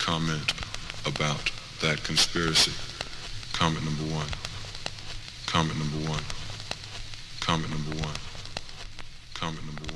comment about that conspiracy. Comment number one. Comment number one. Comment number one. Comment number one.